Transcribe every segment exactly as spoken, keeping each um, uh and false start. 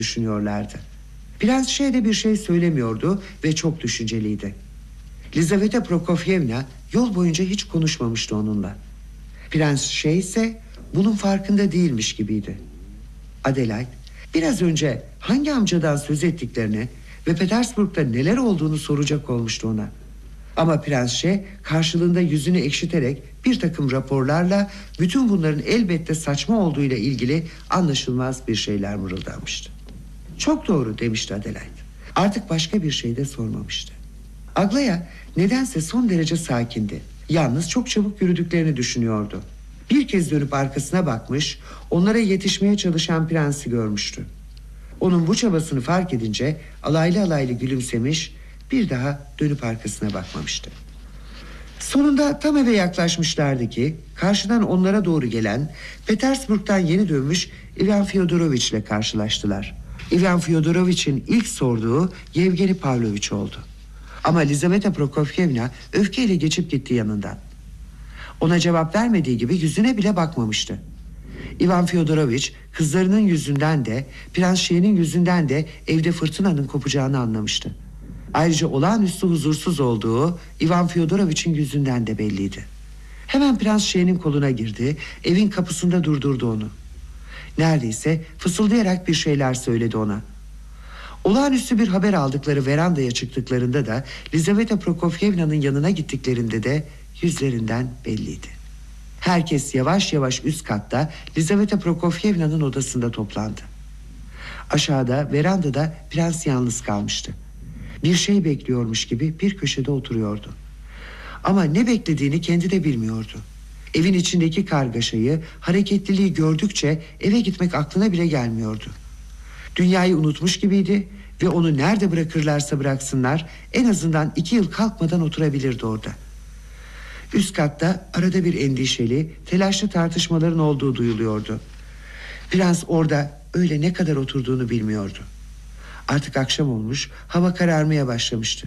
düşünüyorlardı. Prens Şeh de bir şey söylemiyordu ve çok düşünceliydi. Lizaveta Prokofyevna yol boyunca hiç konuşmamıştı onunla. Prens Şeh ise bunun farkında değilmiş gibiydi. Adelaide biraz önce hangi amcadan söz ettiklerini ve Petersburg'da neler olduğunu soracak olmuştu ona. Ama Prens Şeh karşılığında yüzünü ekşiterek bir takım raporlarla bütün bunların elbette saçma olduğuyla ilgili anlaşılmaz bir şeyler mırıldanmıştı. Çok doğru demişti Adelaide. Artık başka bir şey de sormamıştı. Aglaya nedense son derece sakindi. Yalnız çok çabuk yürüdüklerini düşünüyordu. Bir kez dönüp arkasına bakmış, onlara yetişmeye çalışan prensi görmüştü. Onun bu çabasını fark edince alaylı alaylı gülümsemiş, bir daha dönüp arkasına bakmamıştı. Sonunda tam eve yaklaşmışlardı ki karşıdan onlara doğru gelen Petersburg'dan yeni dönmüş Ivan Fyodoroviç ile karşılaştılar. Ivan Fyodoroviç'in ilk sorduğu Yevgeni Pavloviç oldu. Ama Lizaveta Prokofyevna öfkeyle geçip gitti yanından. Ona cevap vermediği gibi yüzüne bile bakmamıştı. Ivan Fyodoroviç kızlarının yüzünden de Prens Şeh'in yüzünden de evde fırtınanın kopacağını anlamıştı. Ayrıca olağanüstü huzursuz olduğu Ivan Fyodoroviç'in yüzünden de belliydi. Hemen Prens Şeh'in koluna girdi, evin kapısında durdurdu onu. Neredeyse fısıldayarak bir şeyler söyledi ona. Olağanüstü bir haber aldıkları verandaya çıktıklarında da Lizaveta Prokofyevna'nın yanına gittiklerinde de yüzlerinden belliydi. Herkes yavaş yavaş üst katta Lizaveta Prokofyevna'nın odasında toplandı. Aşağıda verandada prens yalnız kalmıştı. Bir şey bekliyormuş gibi bir köşede oturuyordu. Ama ne beklediğini kendi de bilmiyordu. Evin içindeki kargaşayı, hareketliliği gördükçe eve gitmek aklına bile gelmiyordu. Dünyayı unutmuş gibiydi ve onu nerede bırakırlarsa bıraksınlar en azından iki yıl kalkmadan oturabilirdi orada. Üst katta arada bir endişeli, telaşlı tartışmaların olduğu duyuluyordu. Prens orada öyle ne kadar oturduğunu bilmiyordu. Artık akşam olmuş, hava kararmaya başlamıştı.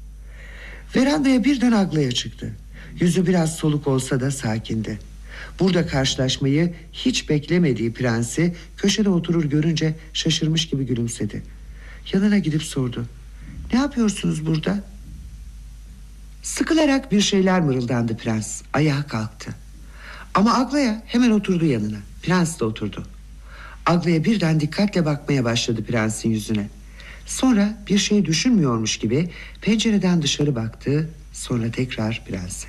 Verandaya birden Aglaya çıktı. Yüzü biraz soluk olsa da sakindi. Burada karşılaşmayı hiç beklemediği prensi köşede oturur görünce şaşırmış gibi gülümsedi. Yanına gidip sordu. Ne yapıyorsunuz burada? Sıkılarak bir şeyler mırıldandı prens. Ayağa kalktı. Ama Aglaya hemen oturdu yanına. Prens de oturdu. Aglaya birden dikkatle bakmaya başladı prensin yüzüne. Sonra bir şey düşünmüyormuş gibi pencereden dışarı baktı. Sonra tekrar prense.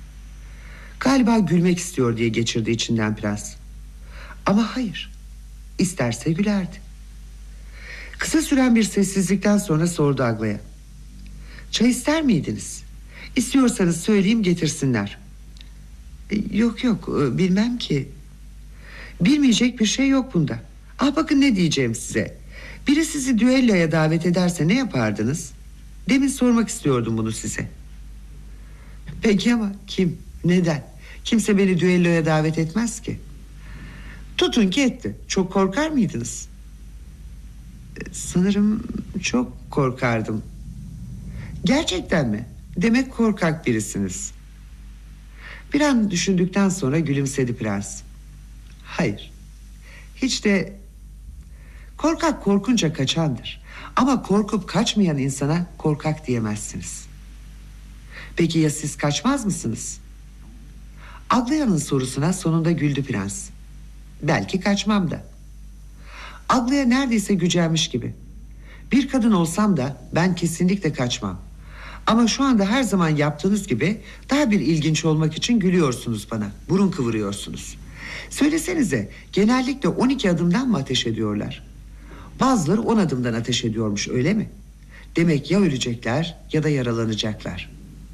Galiba gülmek istiyor diye geçirdi içinden prens. Ama hayır. İsterse gülerdi. Kısa süren bir sessizlikten sonra sordu Aglaya. Çay ister miydiniz? İstiyorsanız söyleyeyim getirsinler. E, yok yok bilmem ki. Bilmeyecek bir şey yok bunda. Ah bakın ne diyeceğim size. Biri sizi düelloya davet ederse ne yapardınız? Demin sormak istiyordum bunu size. Peki ama kim? Neden? Kimse beni düelloya davet etmez ki. Tutun ki etti. Çok korkar mıydınız? Sanırım çok korkardım. Gerçekten mi? Demek korkak birisiniz. Bir an düşündükten sonra gülümsedi prens. Hayır. Hiç de... Korkak korkunca kaçandır. Ama korkup kaçmayan insana korkak diyemezsiniz. Peki ya siz kaçmaz mısınız? Aglaya'nın sorusuna sonunda güldü prens. Belki kaçmam da. Aglaya neredeyse gücenmiş gibi. Bir kadın olsam da ben kesinlikle kaçmam. Ama şu anda her zaman yaptığınız gibi daha bir ilginç olmak için gülüyorsunuz bana. Burun kıvırıyorsunuz. Söylesenize, genellikle on iki adımdan mı ateş ediyorlar? Bazıları on adımdan ateş ediyormuş, öyle mi? Demek ya ölecekler ya da yaralanacaklar.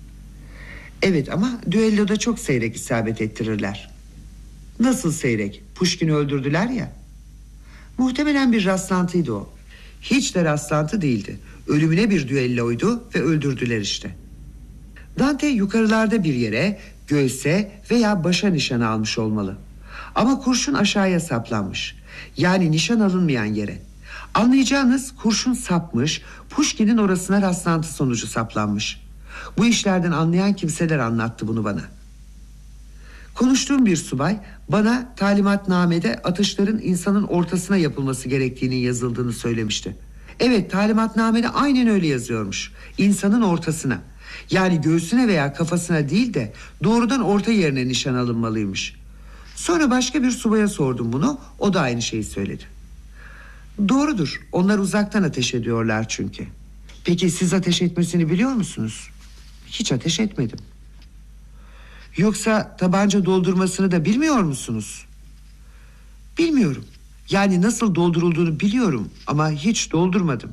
Evet ama düelloda çok seyrek isabet ettirirler. Nasıl seyrek? Pushkin'i öldürdüler ya. Muhtemelen bir rastlantıydı o. Hiç de rastlantı değildi. Ölümüne bir düelloydu ve öldürdüler işte. Dante yukarılarda bir yere, göğse veya başa nişan almış olmalı. Ama kurşun aşağıya saplanmış. Yani nişan alınmayan yere. Anlayacağınız kurşun sapmış, Pushkin'in orasına rastlantı sonucu saplanmış. Bu işlerden anlayan kimseler anlattı bunu bana. Konuştuğum bir subay bana talimatnamede atışların insanın ortasına yapılması gerektiğinin yazıldığını söylemişti. Evet, talimatnamede aynen öyle yazıyormuş. İnsanın ortasına. Yani göğsüne veya kafasına değil de doğrudan orta yerine nişan alınmalıymış. Sonra başka bir subaya sordum bunu. O da aynı şeyi söyledi. Doğrudur. Onlar uzaktan ateş ediyorlar çünkü. Peki siz ateş etmesini biliyor musunuz? Hiç ateş etmedim. Yoksa tabanca doldurmasını da bilmiyor musunuz? Bilmiyorum. Yani nasıl doldurulduğunu biliyorum ama hiç doldurmadım.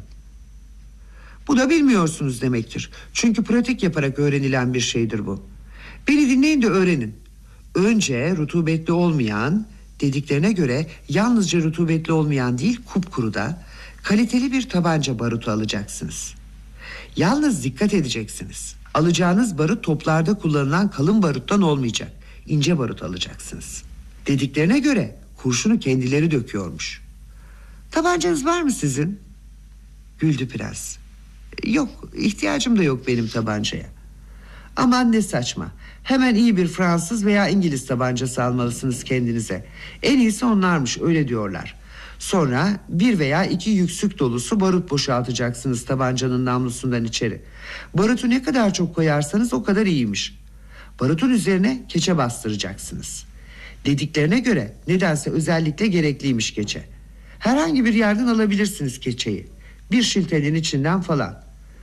Bu da bilmiyorsunuz demektir. Çünkü pratik yaparak öğrenilen bir şeydir bu. Beni dinleyin de öğrenin. Önce rutubetli olmayan, dediklerine göre yalnızca rutubetli olmayan değil, kupkuru da kaliteli bir tabanca barutu alacaksınız. Yalnız dikkat edeceksiniz. Alacağınız barut toplarda kullanılan kalın baruttan olmayacak. İnce barut alacaksınız. Dediklerine göre kurşunu kendileri döküyormuş. Tabancanız var mı sizin? Güldü prens. Yok, ihtiyacım da yok benim tabancaya. Aman ne saçma. Hemen iyi bir Fransız veya İngiliz tabancası almalısınız kendinize. En iyisi onlarmış, öyle diyorlar. Sonra bir veya iki yüksük dolusu barut boşaltacaksınız tabancanın namlusundan içeri. Barutu ne kadar çok koyarsanız o kadar iyiymiş. Barutun üzerine keçe bastıracaksınız. Dediklerine göre nedense özellikle gerekliymiş keçe. Herhangi bir yerden alabilirsiniz keçeyi. Bir şiltenin içinden falan.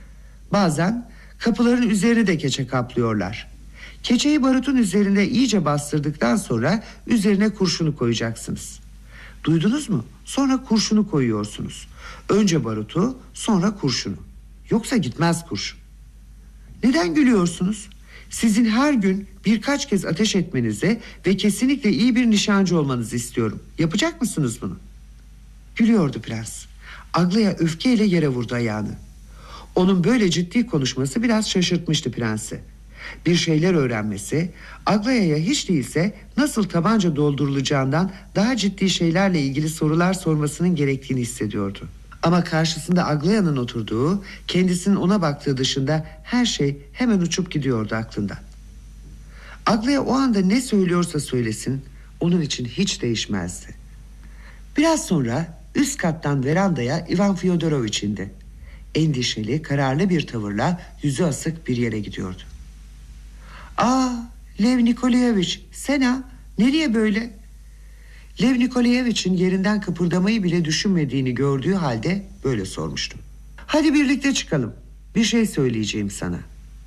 Bazen kapıların üzerine de keçe kaplıyorlar. Keçeyi barutun üzerinde iyice bastırdıktan sonra üzerine kurşunu koyacaksınız. Duydunuz mu? Sonra kurşunu koyuyorsunuz. Önce barutu, sonra kurşunu. Yoksa gitmez kurşun. Neden gülüyorsunuz? Sizin her gün birkaç kez ateş etmenizi ve kesinlikle iyi bir nişancı olmanızı istiyorum. Yapacak mısınız bunu? Gülüyordu prens. Aglaya öfkeyle yere vurdu ayağını. Onun böyle ciddi konuşması biraz şaşırtmıştı prensi. Bir şeyler öğrenmesi, Aglaya'ya hiç değilse nasıl tabanca doldurulacağından daha ciddi şeylerle ilgili sorular sormasının gerektiğini hissediyordu. Ama karşısında Aglaya'nın oturduğu, kendisinin ona baktığı dışında her şey hemen uçup gidiyordu aklından. Aglaya o anda ne söylüyorsa söylesin, onun için hiç değişmezdi. Biraz sonra üst kattan verandaya Ivan Fyodoroviç indi. Endişeli, kararlı bir tavırla yüzü asık bir yere gidiyordu. "Aa, Lev Nikolayevich, sen ha? Nereye böyle?" Lev Nikolayevic'in yerinden kıpırdamayı bile düşünmediğini gördüğü halde böyle sormuştu. "Hadi birlikte çıkalım. Bir şey söyleyeceğim sana."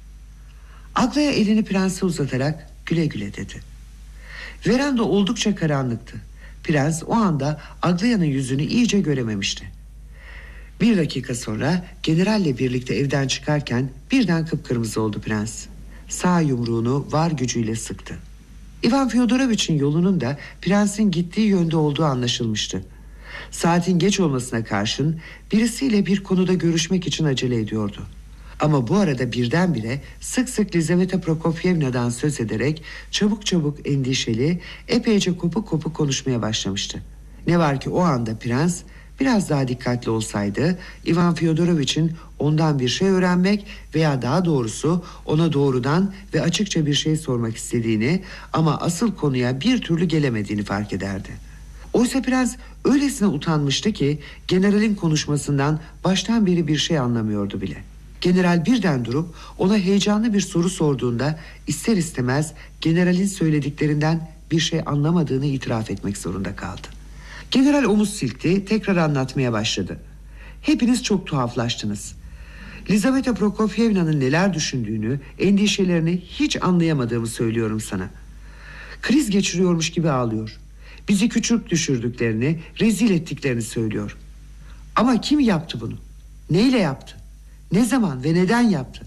Aglaya elini prense uzatarak güle güle dedi. Veranda oldukça karanlıktı. Prens o anda Aglaya'nın yüzünü iyice görememişti. Bir dakika sonra generalle birlikte evden çıkarken birden kıpkırmızı oldu prens. Sağ yumruğunu var gücüyle sıktı. Ivan Fyodoroviç'in yolunun da prensin gittiği yönde olduğu anlaşılmıştı. Saatin geç olmasına karşın birisiyle bir konuda görüşmek için acele ediyordu. Ama bu arada birdenbire sık sık Lizaveta Prokofyevna'dan söz ederek çabuk çabuk endişeli, epeyce kopuk kopuk konuşmaya başlamıştı. Ne var ki o anda prens biraz daha dikkatli olsaydı Ivan Fyodoroviç'in ondan bir şey öğrenmek veya daha doğrusu ona doğrudan ve açıkça bir şey sormak istediğini ama asıl konuya bir türlü gelemediğini fark ederdi. Oysa prens öylesine utanmıştı ki generalin konuşmasından baştan beri bir şey anlamıyordu bile. General birden durup ona heyecanlı bir soru sorduğunda ister istemez generalin söylediklerinden bir şey anlamadığını itiraf etmek zorunda kaldı. General omuz silkti, tekrar anlatmaya başladı. "Hepiniz çok tuhaflaştınız. Lizaveta Prokofyevna'nın neler düşündüğünü, endişelerini hiç anlayamadığımı söylüyorum sana. Kriz geçiriyormuş gibi ağlıyor. Bizi küçük düşürdüklerini, rezil ettiklerini söylüyor. Ama kim yaptı bunu? Neyle yaptı? Ne zaman ve neden yaptı?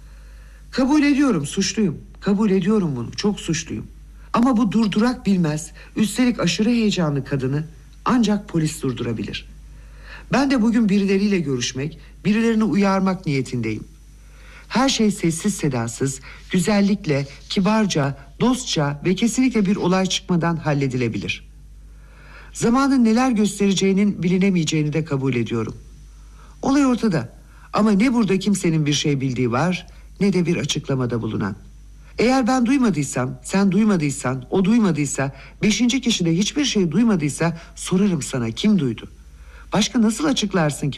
Kabul ediyorum, suçluyum. Kabul ediyorum bunu, çok suçluyum. Ama bu durdurak bilmez, üstelik aşırı heyecanlı kadını ancak polis durdurabilir. Ben de bugün birileriyle görüşmek, birilerini uyarmak niyetindeyim. Her şey sessiz sedasız, güzellikle, kibarca, dostça ve kesinlikle bir olay çıkmadan halledilebilir. Zamanın neler göstereceğinin bilinemeyeceğini de kabul ediyorum. Olay ortada ama ne burada kimsenin bir şey bildiği var ne de bir açıklamada bulunan. Eğer ben duymadıysam, sen duymadıysan, o duymadıysa, beşinci kişi de hiçbir şey duymadıysa sorarım sana, kim duydu? Başka nasıl açıklarsın ki